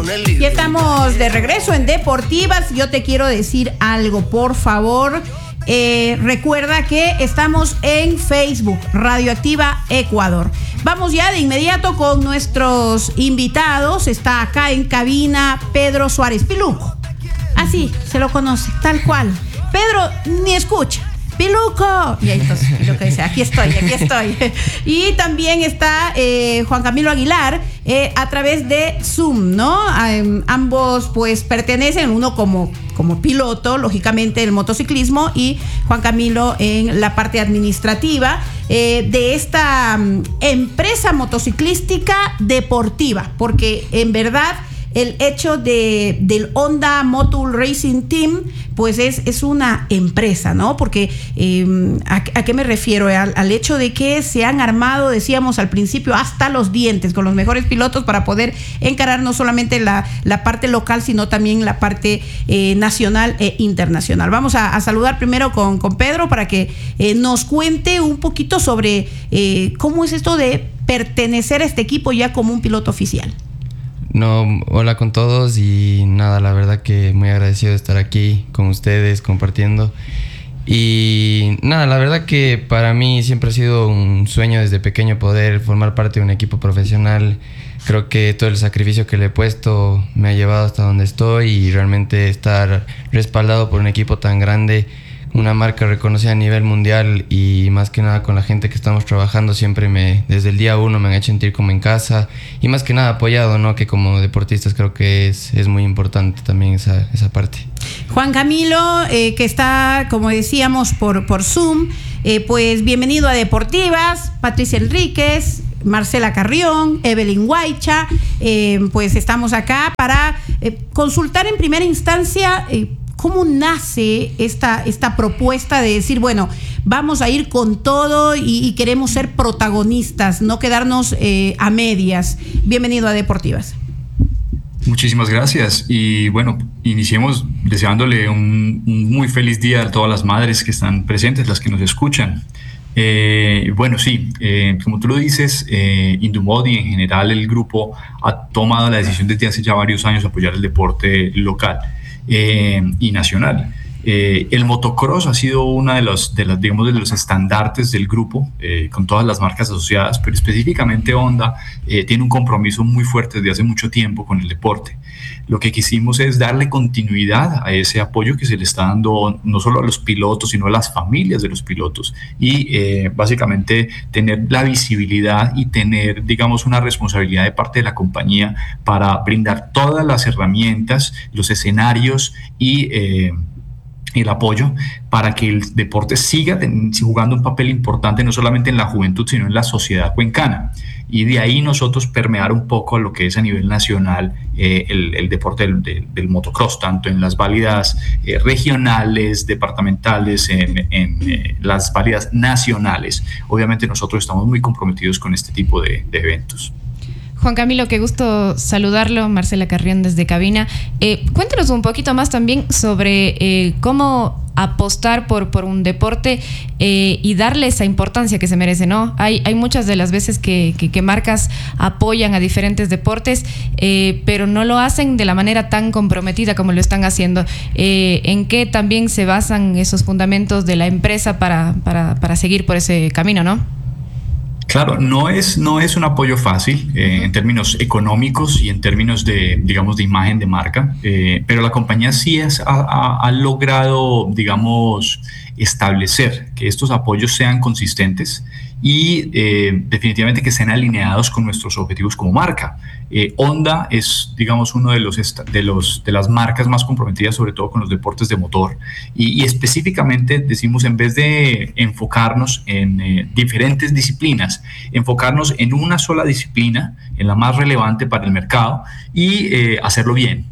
Y estamos de regreso en Deportivas. Yo te quiero decir algo, por favor. Recuerda que estamos en Facebook, Radioactiva Ecuador. Vamos ya de inmediato con nuestros invitados. Está acá en cabina Pedro Suárez Piluco. Así se lo conoce, tal cual. Pedro ni escucha. Piluco. Y ahí entonces Piluco dice, aquí estoy. Y también está Juan Camilo Aguilar a través de Zoom, ¿no? Ambos pues pertenecen, uno como piloto, lógicamente, del motociclismo, y Juan Camilo en la parte administrativa de esta empresa motociclística deportiva, porque en verdad el hecho del Honda Motul Racing Team pues es una empresa, ¿no? Porque ¿a qué me refiero? Al hecho de que se han armado, decíamos al principio, hasta los dientes con los mejores pilotos para poder encarar no solamente la parte local, sino también la parte nacional e internacional. Vamos a saludar primero con Pedro para que nos cuente un poquito sobre cómo es esto de pertenecer a este equipo ya como un piloto oficial. No, hola con todos y nada, la verdad que muy agradecido de estar aquí con ustedes compartiendo. Y nada, la verdad que para mí siempre ha sido un sueño desde pequeño poder formar parte de un equipo profesional. Creo que todo el sacrificio que le he puesto me ha llevado hasta donde estoy, y realmente estar respaldado por un equipo tan grande, una marca reconocida a nivel mundial, y más que nada con la gente que estamos trabajando siempre desde el día uno me han hecho sentir como en casa, y más que nada apoyado, ¿no? Que como deportistas creo que es muy importante también esa parte. Juan Camilo, que está, como decíamos, por Zoom, pues bienvenido a Deportivas. Patricia Enríquez, Marcela Carrión, Evelyn Guaycha, pues estamos acá para consultar en primera instancia ¿cómo nace esta propuesta de decir, bueno, vamos a ir con todo y queremos ser protagonistas, no quedarnos a medias? Bienvenido a Deportivas. Muchísimas gracias. Y bueno, iniciemos deseándole un muy feliz día a todas las madres que están presentes, las que nos escuchan. Bueno, sí, como tú lo dices, Indumod y en general el grupo ha tomado la decisión desde hace ya varios años de apoyar el deporte local y nacional. El motocross ha sido una de los estandartes del grupo, con todas las marcas asociadas, pero específicamente Honda tiene un compromiso muy fuerte desde hace mucho tiempo con el deporte. Lo que quisimos es darle continuidad a ese apoyo que se le está dando no solo a los pilotos, sino a las familias de los pilotos, y básicamente tener la visibilidad y tener, digamos, una responsabilidad de parte de la compañía para brindar todas las herramientas, los escenarios y el apoyo para que el deporte siga jugando un papel importante no solamente en la juventud, sino en la sociedad cuencana. Y de ahí nosotros permear un poco a lo que es a nivel nacional el deporte del motocross, tanto en las válidas regionales, departamentales, en las válidas nacionales. Obviamente nosotros estamos muy comprometidos con este tipo de eventos. Juan Camilo, qué gusto saludarlo. Marcela Carrión desde cabina. Cuéntanos un poquito más también sobre cómo apostar por un deporte y darle esa importancia que se merece, ¿no? Hay muchas de las veces que marcas apoyan a diferentes deportes, pero no lo hacen de la manera tan comprometida como lo están haciendo. ¿En qué también se basan esos fundamentos de la empresa para seguir por ese camino, no? Claro, no es un apoyo fácil en términos económicos y en términos de imagen de marca, pero la compañía sí ha logrado, digamos, establecer que estos apoyos sean consistentes y definitivamente que estén alineados con nuestros objetivos como marca. Honda es, digamos, uno de las marcas más comprometidas, sobre todo con los deportes de motor, y específicamente decimos, en vez de enfocarnos en diferentes disciplinas, enfocarnos en una sola disciplina, en la más relevante para el mercado, y hacerlo bien.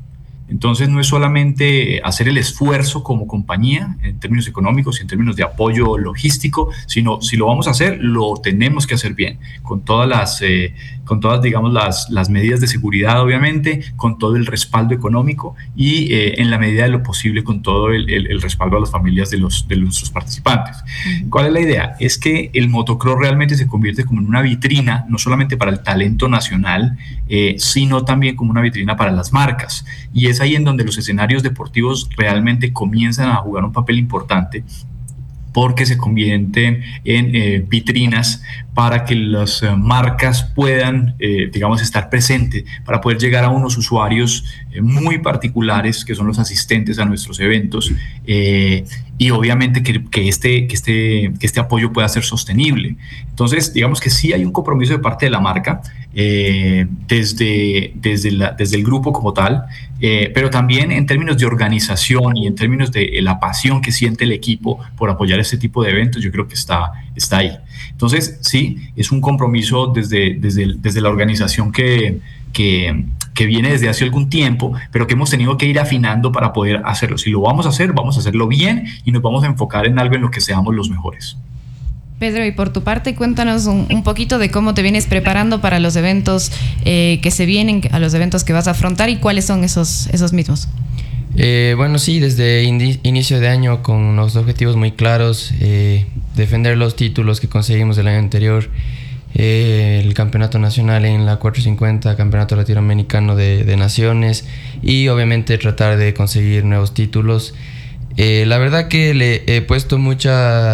Entonces no es solamente hacer el esfuerzo como compañía en términos económicos y en términos de apoyo logístico, sino si lo vamos a hacer, lo tenemos que hacer bien, con todas digamos, las medidas de seguridad, obviamente, con todo el respaldo económico y en la medida de lo posible con todo el respaldo a las familias de nuestros participantes. ¿Cuál es la idea? Es que el motocross realmente se convierte como en una vitrina, no solamente para el talento nacional, sino también como una vitrina para las marcas. Y es ahí en donde los escenarios deportivos realmente comienzan a jugar un papel importante, porque se convierten en vitrinas para que las marcas puedan, digamos, estar presentes, para poder llegar a unos usuarios muy particulares, que son los asistentes a nuestros eventos, y obviamente que este apoyo pueda ser sostenible. Entonces, digamos que sí hay un compromiso de parte de la marca, desde el grupo como tal, pero también en términos de organización y en términos de la pasión que siente el equipo por apoyar este tipo de eventos, yo creo que está ahí. Entonces, sí, es un compromiso desde la organización que viene desde hace algún tiempo, pero que hemos tenido que ir afinando para poder hacerlo. Si lo vamos a hacerlo bien y nos vamos a enfocar en algo en lo que seamos los mejores. Pedro, y por tu parte, cuéntanos un poquito de cómo te vienes preparando para los eventos que se vienen, a los eventos que vas a afrontar, y cuáles son esos mismos. Bueno, sí, desde inicio de año con unos objetivos muy claros, defender los títulos que conseguimos el año anterior, el campeonato nacional en la 450, campeonato latinoamericano de naciones, y obviamente tratar de conseguir nuevos títulos. La verdad que le he puesto mucho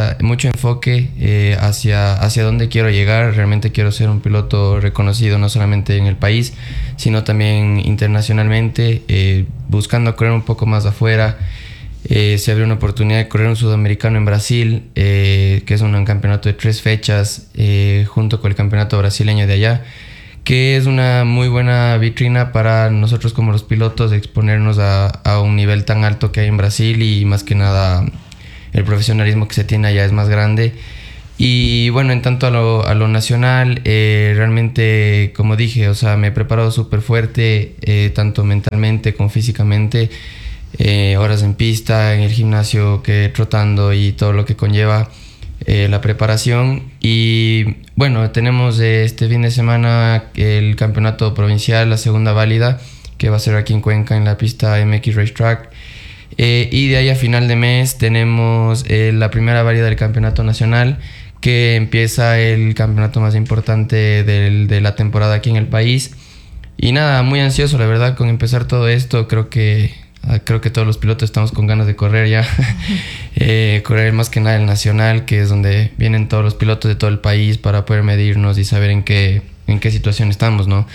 enfoque hacia dónde quiero llegar. Realmente quiero ser un piloto reconocido no solamente en el país, sino también internacionalmente, buscando correr un poco más afuera. Se abrió una oportunidad de correr un sudamericano en Brasil, que es un campeonato de 3 fechas, junto con el campeonato brasileño de allá, que es una muy buena vitrina para nosotros como los pilotos, exponernos a un nivel tan alto que hay en Brasil, y más que nada el profesionalismo que se tiene allá es más grande. Y bueno, en tanto a lo nacional, realmente, como dije, o sea, me he preparado súper fuerte, tanto mentalmente como físicamente, horas en pista, en el gimnasio, trotando y todo lo que conlleva la preparación. Y bueno, tenemos este fin de semana el campeonato provincial, la segunda válida, que va a ser aquí en Cuenca en la pista MX Racetrack, y de ahí a final de mes tenemos la primera válida del campeonato nacional, que empieza el campeonato más importante de la temporada aquí en el país. Y nada, muy ansioso la verdad con empezar todo esto. Creo que todos los pilotos estamos con ganas de correr ya. Correr más que nada el nacional, que es donde vienen todos los pilotos de todo el país para poder medirnos y saber en qué situación estamos, ¿no?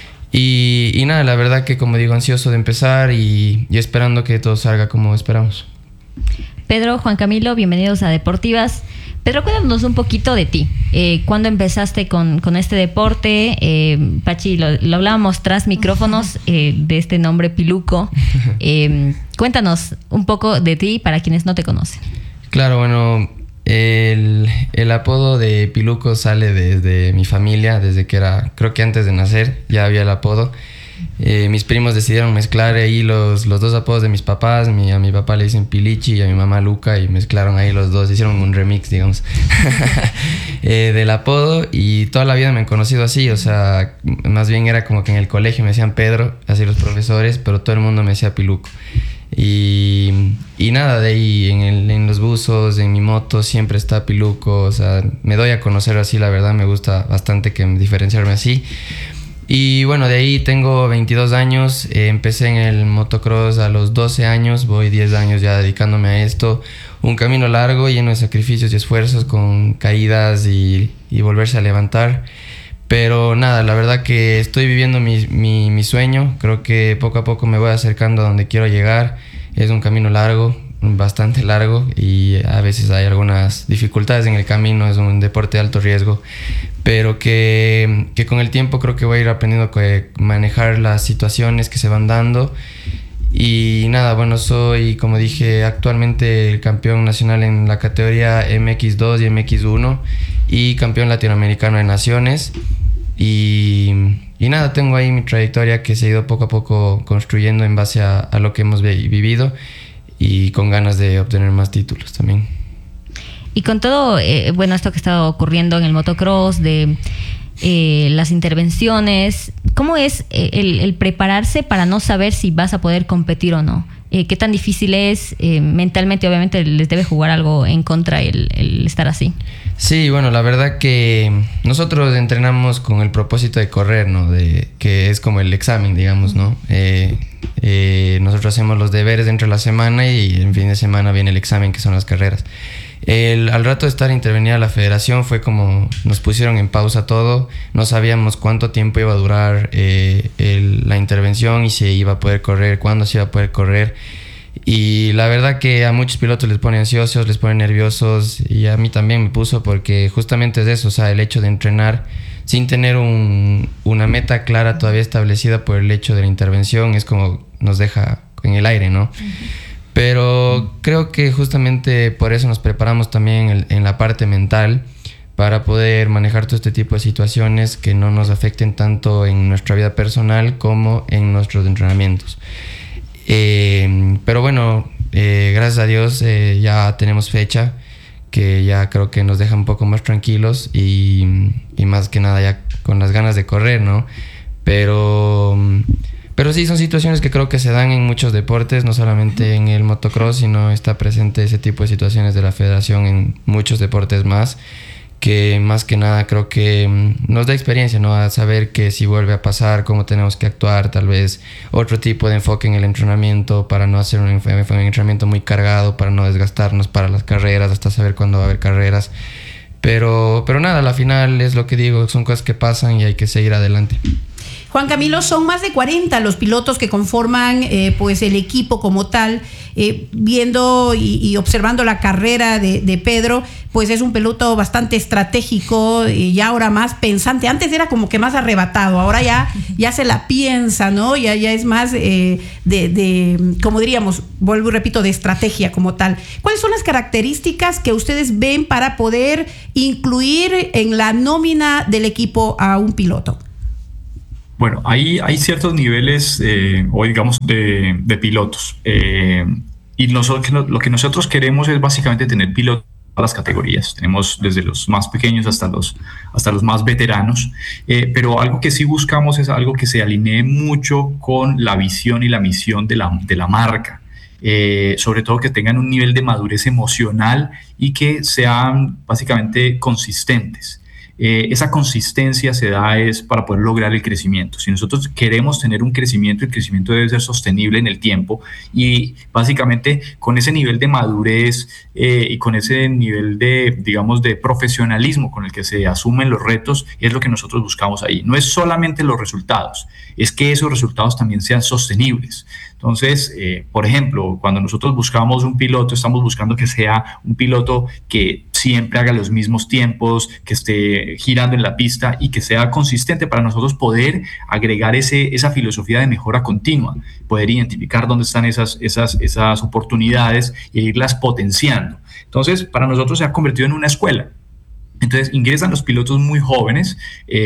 Y nada, la verdad que, como digo, ansioso de empezar y esperando que todo salga como esperamos. Pedro, Juan Camilo, bienvenidos a Deportivas. Pedro, cuéntanos un poquito de ti. ¿Cuándo empezaste con este deporte? Pachi, lo hablábamos tras micrófonos, de este nombre Piluco. Cuéntanos un poco de ti para quienes no te conocen. Claro, bueno, el apodo de Piluco sale desde mi familia, desde que creo que antes de nacer ya había el apodo. Mis primos decidieron mezclar ahí los dos apodos de mis papás. A mi papá le dicen Pilichi y a mi mamá Luca, y mezclaron ahí los dos, hicieron un remix, digamos, del apodo, y toda la vida me han conocido así. O sea, más bien era como que en el colegio me decían Pedro, así los profesores, pero todo el mundo me decía Piluco. Y nada, de ahí en los buzos, en mi moto, siempre está Piluco. O sea, me doy a conocer así, la verdad me gusta bastante diferenciarme así. Y bueno, de ahí tengo 22 años, empecé en el motocross a los 12 años, voy 10 años ya dedicándome a esto. Un camino largo, lleno de sacrificios y esfuerzos, con caídas y volverse a levantar. Pero nada, la verdad que estoy viviendo mi sueño. Creo que poco a poco me voy acercando a donde quiero llegar. Es un camino largo, bastante largo, y a veces hay algunas dificultades en el camino. Es un deporte de alto riesgo, pero que con el tiempo creo que voy a ir aprendiendo a manejar las situaciones que se van dando. Y nada, bueno, soy, como dije, actualmente el campeón nacional en la categoría MX2 y MX1, y campeón latinoamericano de naciones. Y Y nada, tengo ahí mi trayectoria que se ha ido poco a poco construyendo en base a lo que hemos vivido y con ganas de obtener más títulos también. Y con todo, esto que está ocurriendo en el motocross, de las intervenciones, ¿cómo es el prepararse para no saber si vas a poder competir o no? ¿Qué tan difícil es? Mentalmente, obviamente, les debe jugar algo en contra el estar así. Sí, bueno, la verdad que nosotros entrenamos con el propósito de correr, ¿no? Que es como el examen, digamos, ¿no? Nosotros hacemos los deberes dentro de la semana y el fin de semana viene el examen, que son las carreras. Al rato de estar intervenida la federación fue como nos pusieron en pausa todo, no sabíamos cuánto tiempo iba a durar la intervención y si iba a poder correr, cuándo se iba a poder correr. Y la verdad que a muchos pilotos les pone ansiosos, les pone nerviosos, y a mí también me puso, porque justamente es eso, o sea, el hecho de entrenar sin tener una meta clara todavía establecida por el hecho de la intervención es como nos deja en el aire, ¿no? Pero creo que justamente por eso nos preparamos también en la parte mental para poder manejar todo este tipo de situaciones que no nos afecten tanto en nuestra vida personal como en nuestros entrenamientos. Pero bueno, gracias a Dios ya tenemos fecha que ya creo que nos deja un poco más tranquilos y más que nada ya con las ganas de correr, ¿no? Pero sí, son situaciones que creo que se dan en muchos deportes, no solamente en el motocross, sino está presente ese tipo de situaciones de la federación en muchos deportes más, que más que nada creo que nos da experiencia, ¿no? A saber que si vuelve a pasar, cómo tenemos que actuar, tal vez otro tipo de enfoque en el entrenamiento para no hacer un entrenamiento muy cargado, para no desgastarnos para las carreras, hasta saber cuándo va a haber carreras. Pero nada, a la final es lo que digo, son cosas que pasan y hay que seguir adelante. Juan Camilo, son más de 40 los pilotos que conforman pues el equipo como tal. Viendo y observando la carrera de Pedro, pues es un piloto bastante estratégico y ahora más pensante. Antes era como que más arrebatado, ahora ya se la piensa, ¿no? Ya es más como diríamos, vuelvo y repito, de estrategia como tal. ¿Cuáles son las características que ustedes ven para poder incluir en la nómina del equipo a un piloto? Bueno, hay ciertos niveles, o digamos, de pilotos. Y lo que nosotros queremos es básicamente tener pilotos a las categorías. Tenemos desde los más pequeños hasta los más veteranos. Pero algo que sí buscamos es algo que se alinee mucho con la visión y la misión de la marca. Sobre todo que tengan un nivel de madurez emocional y que sean básicamente consistentes. Esa consistencia se da es para poder lograr el crecimiento. Si nosotros queremos tener un crecimiento, el crecimiento debe ser sostenible en el tiempo y básicamente con ese nivel de madurez y con ese nivel de profesionalismo con el que se asumen los retos es lo que nosotros buscamos ahí. No es solamente los resultados, es que esos resultados también sean sostenibles. Entonces, por ejemplo, cuando nosotros buscamos un piloto, estamos buscando que sea un piloto que siempre haga los mismos tiempos, que esté girando en la pista y que sea consistente para nosotros poder agregar esa filosofía de mejora continua, poder identificar dónde están esas oportunidades e irlas potenciando. Entonces, para nosotros se ha convertido en una escuela. Entonces ingresan los pilotos muy jóvenes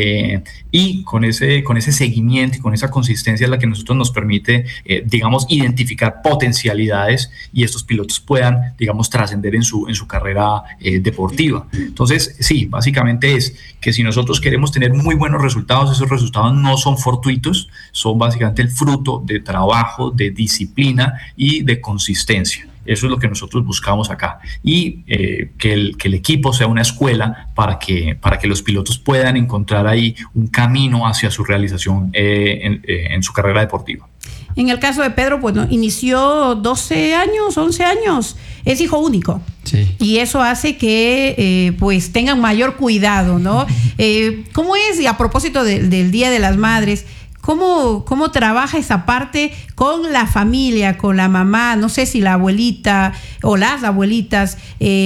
y con ese seguimiento y con esa consistencia es la que a nosotros nos permite, identificar potencialidades y estos pilotos puedan, trascender en su carrera deportiva. Entonces, sí, básicamente es que si nosotros queremos tener muy buenos resultados, esos resultados no son fortuitos, son básicamente el fruto de trabajo, de disciplina y de consistencia. Eso es lo que nosotros buscamos acá. Y que el equipo sea una escuela para que los pilotos puedan encontrar ahí un camino hacia su realización en su carrera deportiva. En el caso de Pedro, pues inició 12 años, 11 años. Es hijo único. Sí. Y eso hace que pues tengan mayor cuidado, ¿no? ¿Cómo es? Y a propósito del Día de las Madres, ¿Cómo trabaja esa parte con la familia, con la mamá, no sé si la abuelita o las abuelitas,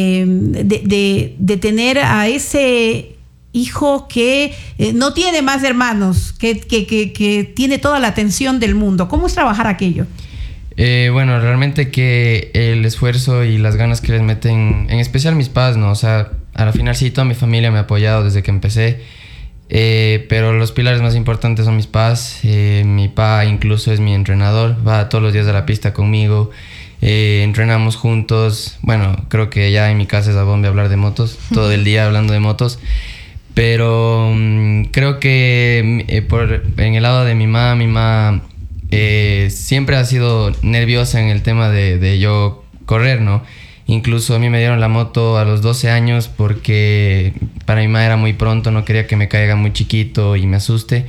de tener a ese hijo que no tiene más hermanos, que tiene toda la atención del mundo? ¿Cómo es trabajar aquello? Bueno, realmente que el esfuerzo y las ganas que les meten, en especial mis padres, ¿no? O sea, al final sí, toda mi familia me ha apoyado desde que empecé. Pero los pilares más importantes son mis papás. Mi papá incluso es mi entrenador, va todos los días a la pista conmigo. Entrenamos juntos. Bueno, creo que ya en mi casa es a bombe hablar de motos, todo el día hablando de motos. Pero creo que en el lado de mi mamá siempre ha sido nerviosa en el tema de yo correr, ¿no? Incluso a mí me dieron la moto a los 12 años porque para mi mamá era muy pronto, no quería que me caiga muy chiquito y me asuste.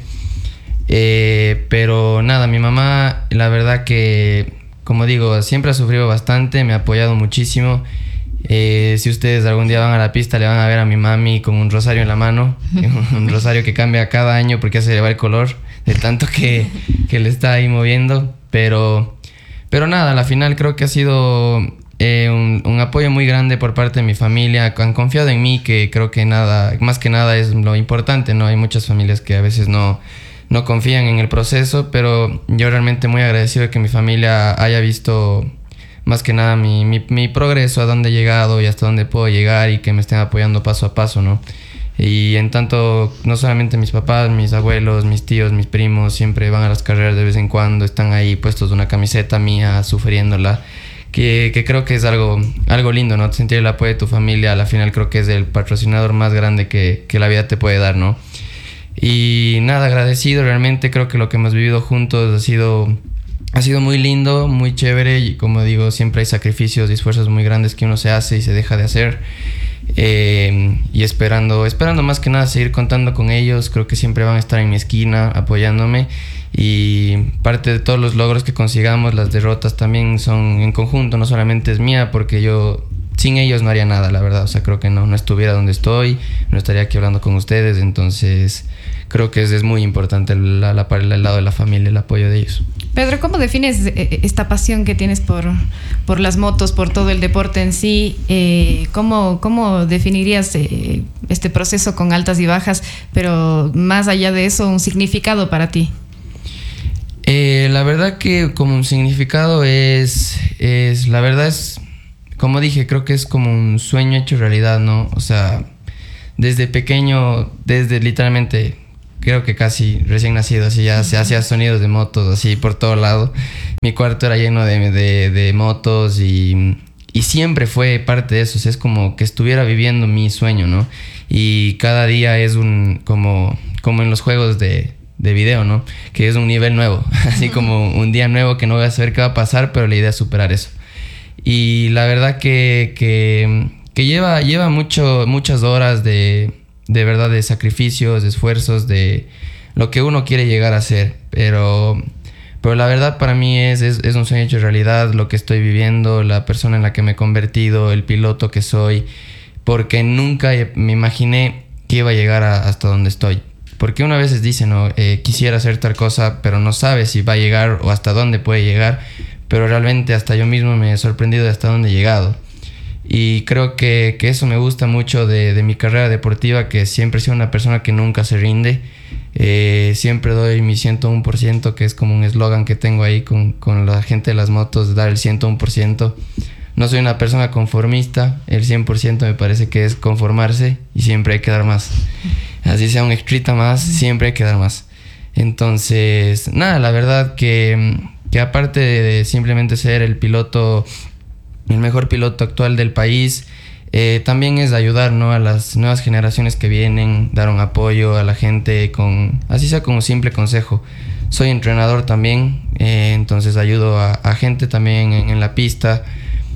Pero nada, mi mamá, la verdad que, como digo, siempre ha sufrido bastante, me ha apoyado muchísimo. Si ustedes algún día van a la pista, le van a ver a mi mami con un rosario en la mano, un rosario que cambia cada año porque ya se le va el color de tanto que le está ahí moviendo. Pero nada, a la final creo que ha sido un apoyo muy grande por parte de mi familia. Han confiado en mí, que creo que nada, más que nada es lo importante, ¿no? Hay muchas familias que a veces no confían en el proceso, pero yo realmente muy agradecido de que mi familia haya visto más que nada mi progreso, a dónde he llegado y hasta dónde puedo llegar, y que me estén apoyando paso a paso, ¿no? Y en tanto, no solamente mis papás, mis abuelos, mis tíos, mis primos, siempre van a las carreras de vez en cuando, están ahí puestos de una camiseta mía, sufriéndola, que creo que es algo lindo, ¿no? Sentir el apoyo de tu familia, a la final creo que es el patrocinador más grande que la vida te puede dar, ¿no? Y nada, agradecido, realmente creo que lo que hemos vivido juntos ha sido muy lindo, muy chévere, y como digo, siempre hay sacrificios y esfuerzos muy grandes que uno se hace y se deja de hacer. Y esperando más que nada seguir contando con ellos. Creo que siempre van a estar en mi esquina apoyándome, y parte de todos los logros que consigamos, las derrotas también son en conjunto, no solamente es mía, porque yo sin ellos no haría nada, la verdad. O sea, creo que no estuviera donde estoy, no estaría aquí hablando con ustedes. Entonces creo que es muy importante el lado de la familia, el apoyo de ellos. Pedro, ¿cómo defines esta pasión que tienes por las motos, por todo el deporte en sí? ¿Cómo definirías este proceso con altas y bajas, pero más allá de eso, un significado para ti? La verdad que como un significado la verdad es, como dije, creo que es como un sueño hecho realidad, ¿no? O sea, desde pequeño, desde literalmente, creo que casi recién nacido, así ya se hacía sonidos de motos así por todo lado. Mi cuarto era lleno de motos, y siempre fue parte de eso. O sea, es como que estuviera viviendo mi sueño, ¿no? Y cada día es como en los juegos de video, ¿no? Que es un nivel nuevo, así como un día nuevo que no voy a saber qué va a pasar, pero la idea es superar eso. Y la verdad que lleva muchas horas de verdad, de sacrificios, de esfuerzos, de lo que uno quiere llegar a ser. Pero la verdad para mí es un sueño hecho realidad, lo que estoy viviendo, la persona en la que me he convertido, el piloto que soy, porque nunca me imaginé que iba a llegar hasta donde estoy. Porque uno a veces dice, ¿no? Quisiera hacer tal cosa, pero no sabe si va a llegar o hasta dónde puede llegar. Pero realmente hasta yo mismo me he sorprendido de hasta dónde he llegado. Y creo que eso me gusta mucho de mi carrera deportiva, que siempre he sido una persona que nunca se rinde. Siempre doy mi 101%, que es como un eslogan que tengo ahí con la gente de las motos, dar el 101%. No soy una persona conformista, el 100% me parece que es conformarse, y siempre hay que dar más. Así sea un extrita más, siempre hay que dar más. Entonces, nada, la verdad que aparte de simplemente ser el mejor piloto actual del país, también es ayudar, ¿no? A las nuevas generaciones que vienen, dar un apoyo a la gente, así sea con un simple consejo. Soy entrenador también, entonces ayudo a gente también en la pista.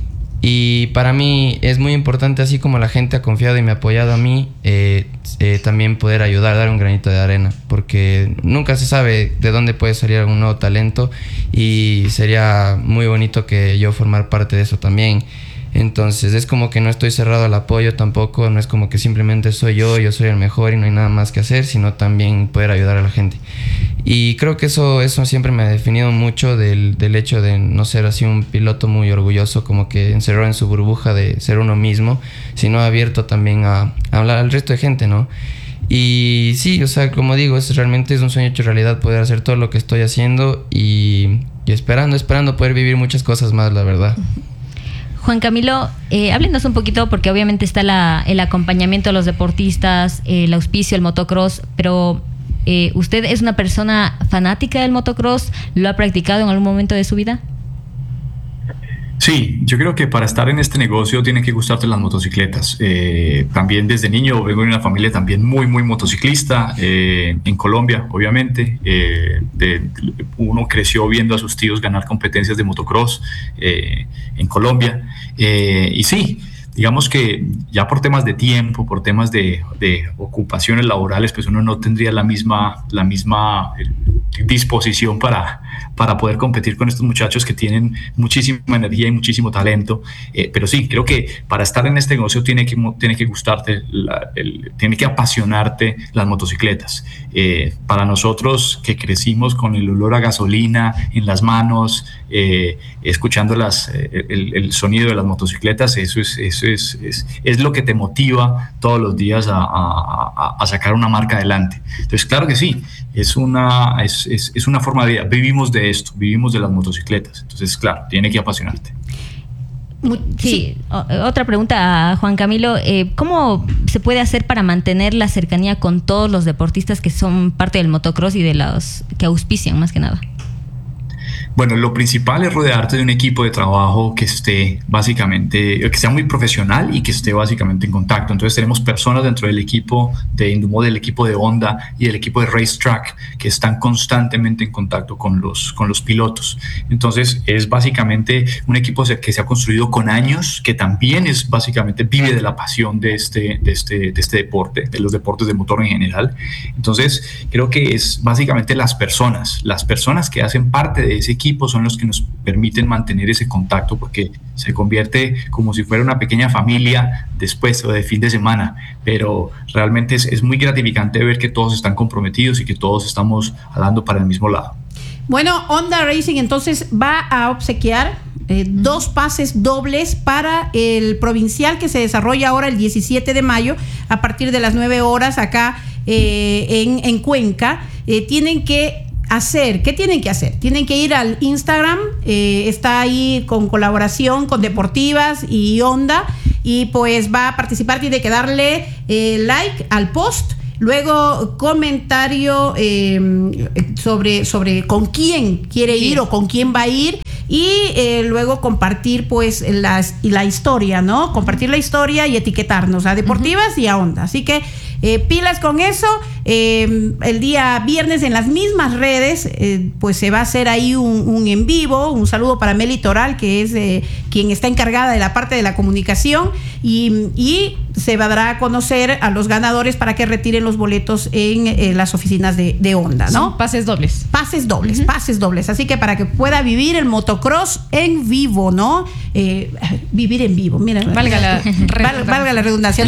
Y para mí es muy importante, así como la gente ha confiado y me ha apoyado a mí, también poder ayudar, dar un granito de arena, porque nunca se sabe de dónde puede salir algún nuevo talento, y sería muy bonito que yo formar parte de eso también. Entonces es como que no estoy cerrado al apoyo tampoco, no es como que simplemente soy yo soy el mejor y no hay nada más que hacer, sino también poder ayudar a la gente. Y creo que eso siempre me ha definido mucho del hecho de no ser así un piloto muy orgulloso, como que encerrado en su burbuja de ser uno mismo, sino abierto también a hablar al resto de gente, ¿no? Y sí, o sea, como digo, realmente es un sueño hecho realidad poder hacer todo lo que estoy haciendo, y esperando poder vivir muchas cosas más, la verdad. Juan Camilo, háblenos un poquito, porque obviamente está el acompañamiento a los deportistas, el auspicio, el motocross, pero ¿usted es una persona fanática del motocross? ¿Lo ha practicado en algún momento de su vida? Sí, yo creo que para estar en este negocio tienen que gustarte las motocicletas. También desde niño vengo de una familia también muy motociclista, en Colombia, obviamente. Uno creció viendo a sus tíos ganar competencias de motocross en Colombia. Y sí, digamos que ya por temas de tiempo, por temas de ocupaciones laborales, pues uno no tendría la misma disposición para poder competir con estos muchachos que tienen muchísima energía y muchísimo talento. Pero sí, creo que para estar en este negocio tiene que gustarte, tiene que apasionarte las motocicletas. Para nosotros que crecimos con el olor a gasolina en las manos, escuchando el sonido de las motocicletas, eso es lo que te motiva todos los días a sacar una marca adelante. Entonces, claro que sí, es una forma de vida. Vivimos de esto, vivimos de las motocicletas. Entonces, claro, tiene que apasionarte. Sí, otra pregunta a Juan Camilo. ¿Cómo se puede hacer para mantener la cercanía con todos los deportistas que son parte del motocross y de los que auspician más que nada? Bueno, lo principal es rodearte de un equipo de trabajo que esté básicamente, que sea muy profesional y que esté básicamente en contacto. Entonces tenemos personas dentro del equipo de Indumo, del equipo de Honda y del equipo de Racetrack que están constantemente en contacto con los pilotos. Entonces es básicamente un equipo que se ha construido con años, que también es básicamente vive de la pasión de este deporte, de los deportes de motor en general. Entonces creo que es básicamente las personas que hacen parte de ese equipo son los que nos permiten mantener ese contacto, porque se convierte como si fuera una pequeña familia después o de fin de semana, pero realmente es muy gratificante ver que todos están comprometidos y que todos estamos jalando para el mismo lado. Bueno, Honda Racing entonces va a obsequiar 2 pases dobles para el provincial que se desarrolla ahora el 17 de mayo a partir de las 9 horas acá en Cuenca. ¿Qué tienen que hacer? Tienen que ir al Instagram, está ahí con colaboración con Deportivas y Honda, y pues va a participar. Tiene que darle like al post, luego comentario sobre con quién quiere ir o con quién va a ir, y luego compartir pues la historia, ¿no? Compartir la historia y etiquetarnos a Deportivas y a Honda. Así que pilas con eso. El día viernes en las mismas redes pues se va a hacer ahí un en vivo. Un saludo para Meli Toral, que es quien está encargada de la parte de la comunicación, y se va a dar a conocer a los ganadores para que retiren los boletos en las oficinas de Honda, ¿no? Son pases dobles. Pases dobles. Así que para que pueda vivir el motocross en vivo, ¿no? Vivir en vivo, mira. Valga la redundancia.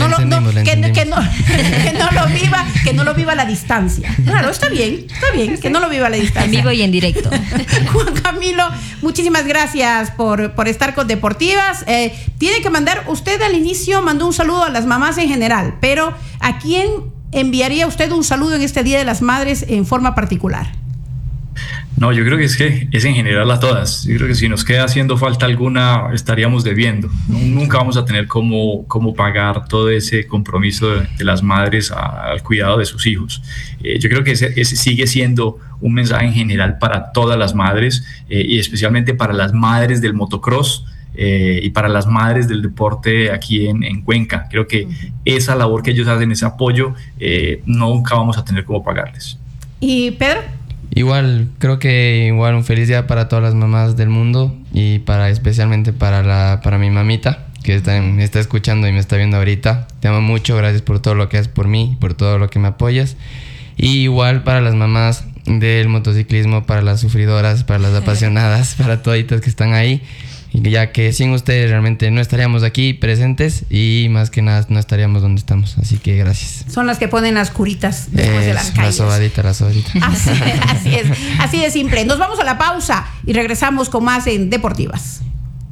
Que no lo viva a la distancia. Claro, está bien, que no lo viva a la distancia. En vivo y en directo. Juan Camilo, muchísimas gracias por estar con Deportivas. Tiene que mandar, usted al inicio mandó un saludo a las mamás en general, pero ¿a quién enviaría usted un saludo en este Día de las Madres en forma particular? No, yo creo que es en general a todas. Yo creo que si nos queda haciendo falta alguna, estaríamos debiendo. Nunca vamos a tener cómo pagar todo ese compromiso de las madres al cuidado de sus hijos. Yo creo que ese sigue siendo un mensaje en general para todas las madres, y especialmente para las madres del motocross, y para las madres del deporte aquí en Cuenca. Creo que esa labor que ellos hacen, ese apoyo, nunca vamos a tener cómo pagarles. ¿Y Pedro? Creo que un feliz día para todas las mamás del mundo, y especialmente para mi mamita, que me está escuchando y me está viendo ahorita. Te amo mucho, gracias por todo lo que haces por mí, por todo lo que me apoyas. Y igual para las mamás del motociclismo, para las sufridoras, para las apasionadas, para toditas que están ahí, ya que sin ustedes realmente no estaríamos aquí presentes, y más que nada no estaríamos donde estamos. Así que gracias. Son las que ponen las curitas después de las calles. La sobadita. Así de simple. Nos vamos a la pausa y regresamos con más en Deportivas.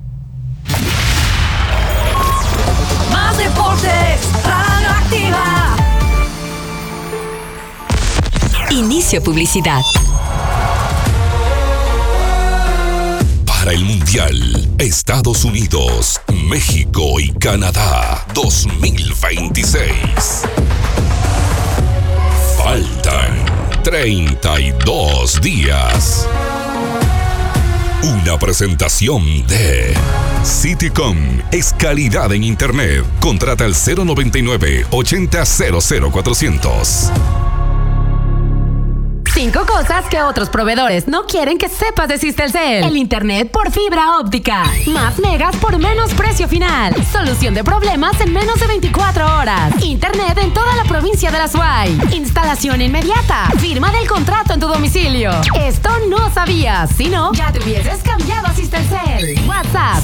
Más deportes, Radio Activa. Inicio publicidad. para el Mundial Estados Unidos, México y Canadá 2026. Faltan 32 días. Una presentación de Citycom es calidad en Internet. Contrata al 099-80 5 cosas que otros proveedores no quieren que sepas de Sistelcel. El internet por fibra óptica. Más megas por menos precio final. Solución de problemas en menos de 24 horas. Internet en toda la provincia de La Suay. Instalación inmediata. Firma del contrato en tu domicilio. Esto no sabías. Si no, ya te hubieses cambiado a Sistelcel. WhatsApp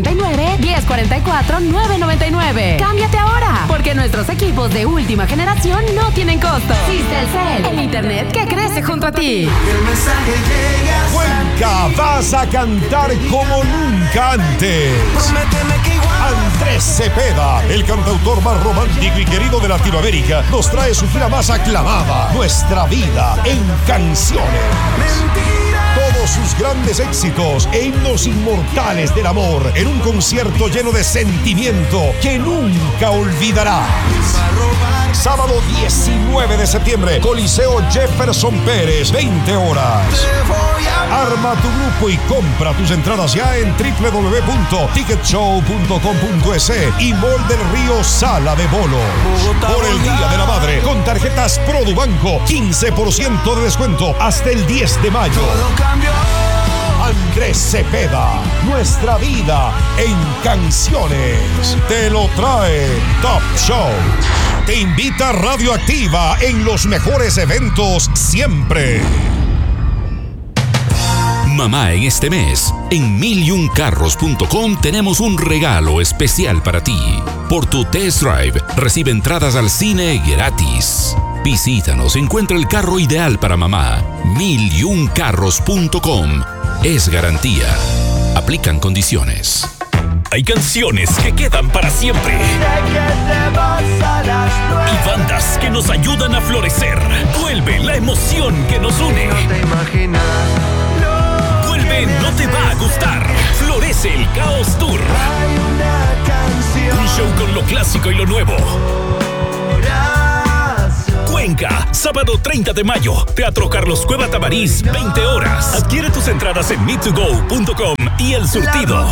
099-1044-999. Cámbiate ahora, porque nuestros equipos de última generación no tienen costo. Sistelcel, el internet que crece junto a ti. Cuenca, vas a cantar como nunca antes. Andrés Cepeda, el cantautor más romántico y querido de Latinoamérica, nos trae su gira más aclamada, Nuestra Vida en Canciones. Todos sus grandes éxitos e himnos inmortales del amor en un concierto lleno de sentimiento que nunca olvidarás. Sábado 19 de septiembre, Coliseo Jefferson Pérez, 20 horas. Arma tu grupo y compra tus entradas ya en www.ticketshow.com.es y Mall del Río Sala de Bolo. Por el Día de la Madre, con tarjetas Produbanco, 15% de descuento hasta el 10 de mayo. Andrés Cepeda, Nuestra Vida en Canciones. Te lo trae Top Show. Te invita Radioactiva en los mejores eventos siempre. Mamá, en este mes, en 1001carros.com tenemos un regalo especial para ti. Por tu test drive, recibe entradas al cine gratis. Visítanos, encuentra el carro ideal para mamá. 1001carros.com. Es garantía. Aplican condiciones. Hay canciones que quedan para siempre. Y bandas que nos ayudan a florecer. Vuelve la emoción que nos une. Vuelve No Te Va a Gustar. Florece el Caos Tour. Un show con lo clásico y lo nuevo. Cuenca, sábado 30 de mayo, Teatro Carlos Cueva Tamariz, 20 horas. Adquiere tus entradas en meet2go.com y El Surtido.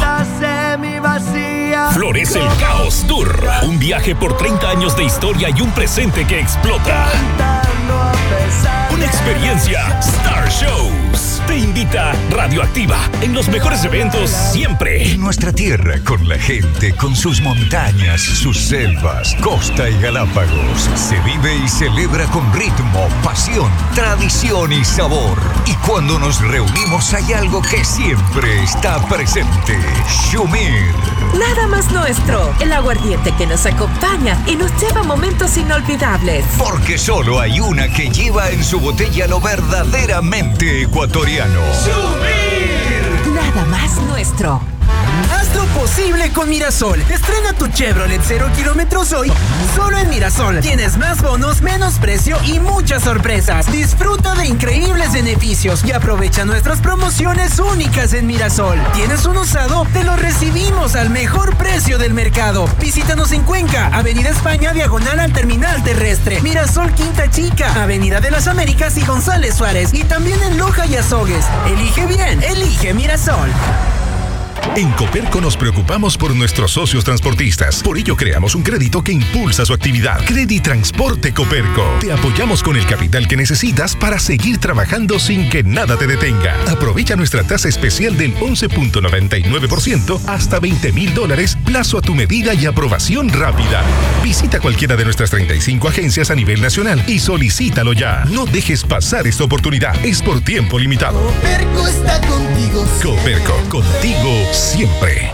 Florece el Caos Tour, un viaje por 30 años de historia y un presente que explota. Una experiencia Star Shows. Te invita Radioactiva en los mejores eventos siempre. En nuestra tierra, con la gente, con sus montañas, sus selvas, costa y Galápagos, se vive y celebra con ritmo, pasión, tradición y sabor. Y cuando nos reunimos hay algo que siempre está presente. Shumir. Nada más nuestro, el aguardiente que nos acompaña y nos lleva a momentos inolvidables. Porque solo hay una que lleva en su botella lo verdaderamente ecuatoriano. ¡Shumir! Nada más nuestro. Hazlo posible con Mirasol. Estrena tu Chevrolet 0 kilómetros hoy, solo en Mirasol. Tienes más bonos, menos precio y muchas sorpresas. Disfruta de increíbles beneficios y aprovecha nuestras promociones únicas en Mirasol. ¿Tienes un usado? Te lo recibimos al mejor precio del mercado. Visítanos en Cuenca, Avenida España, diagonal al terminal terrestre. Mirasol Quinta Chica, Avenida de las Américas y González Suárez. Y también en Loja y Azogues. Elige bien, elige Mirasol. En Coperco nos preocupamos por nuestros socios transportistas. Por ello creamos un crédito que impulsa su actividad. Creditransporte Coperco. Te apoyamos con el capital que necesitas para seguir trabajando sin que nada te detenga. Aprovecha nuestra tasa especial del 11.99% hasta $20,000, plazo a tu medida y aprobación rápida. Visita cualquiera de nuestras 35 agencias a nivel nacional y solicítalo ya. No dejes pasar esta oportunidad. Es por tiempo limitado. Coperco está contigo. Coperco, contigo siempre.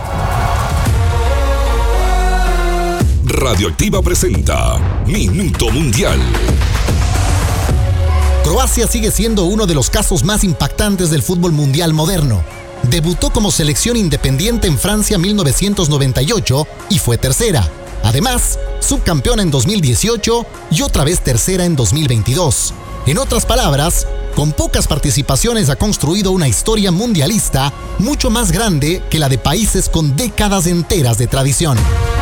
Radioactiva presenta Minuto Mundial. Croacia sigue siendo uno de los casos más impactantes del fútbol mundial moderno. Debutó como selección independiente en Francia 1998 y fue tercera. Además, subcampeona en 2018 y otra vez tercera en 2022. En otras palabras, Con pocas participaciones ha construido una historia mundialista mucho más grande que la de países con décadas enteras de tradición.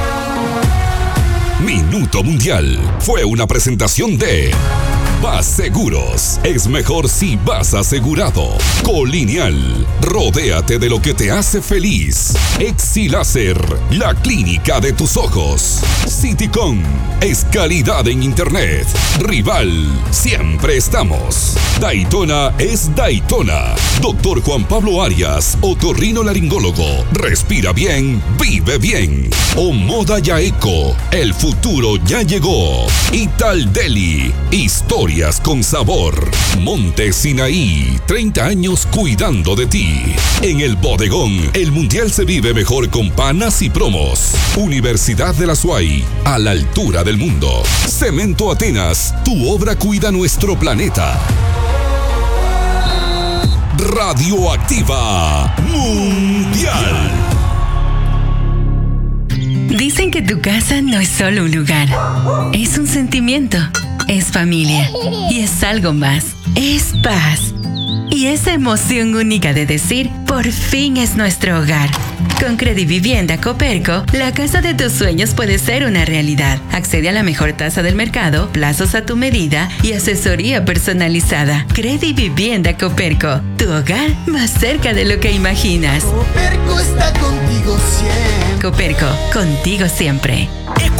Minuto Mundial fue una presentación de Vas Seguros. Es mejor si vas asegurado. Colineal. Rodéate de lo que te hace feliz. Exiláser. La clínica de tus ojos. Citycom. Es calidad en internet. Rival. Siempre estamos. Daytona es Daytona. Doctor Juan Pablo Arias, otorrinolaringólogo. Respira bien, vive bien. Omoda Yaeco. El futuro ya llegó. Ital Deli. Historia con sabor. Monte Sinaí, 30 años cuidando de ti. En el bodegón, el mundial se vive mejor con panas y promos. Universidad de la SUAY, a la altura del mundo. Cemento Atenas, tu obra cuida nuestro planeta. Radioactiva Mundial. Dicen que tu casa no es solo un lugar, es un sentimiento. Es familia y es algo más, es paz. Y esa emoción única de decir, por fin es nuestro hogar. Con Credivivienda Coperco, la casa de tus sueños puede ser una realidad. Accede a la mejor tasa del mercado, plazos a tu medida y asesoría personalizada. Credivivienda Coperco, tu hogar más cerca de lo que imaginas. Coperco está contigo siempre. Coperco, contigo siempre.